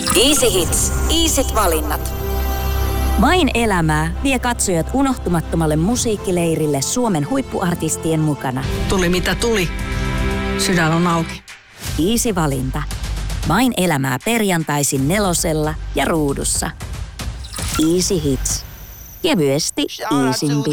Easy Hits. Easyt valinnat. Vain elämää vie katsojat unohtumattomalle musiikkileirille Suomen huippuartistien mukana. Tuli mitä tuli. Sydän on auki. Easy valinta. Vain elämää perjantaisin 4 ja Ruudussa. Easy Hits. Kevyesti easympi.